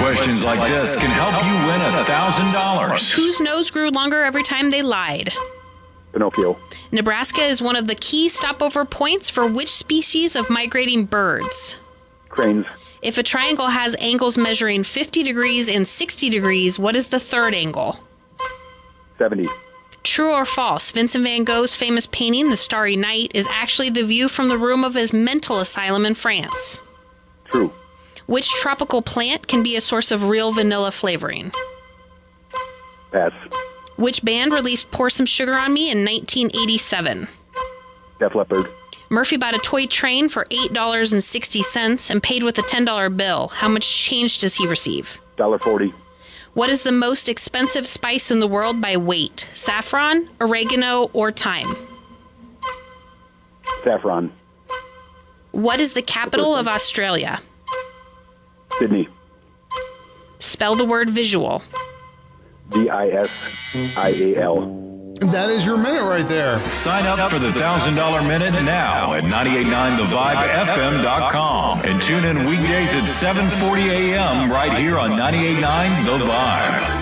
questions like this can help you win $1,000. Whose nose grew longer every time they lied? Pinocchio. Nebraska is one of the key stopover points for which species of migrating birds? Cranes. If a triangle has angles measuring 50 degrees and 60 degrees, what is the third angle? 70. True or false? Vincent van Gogh's famous painting, The Starry Night, is actually the view from the room of his mental asylum in France. True. Which tropical plant can be a source of real vanilla flavoring? Pass. Which band released Pour Some Sugar on Me in 1987? Def Leppard. Murphy bought a toy train for $8.60 and paid with a $10 bill. How much change does he receive? $1.40. What is the most expensive spice in the world by weight? Saffron, oregano, or thyme? Saffron. What is the capital of Australia? Sydney. Spell the word visual. VISIAL. That is your minute right there. Sign up for the $1,000 Minute now at 989thevibefm.com and tune in weekdays at 7:40 a.m. right here on 98.9 The Vibe.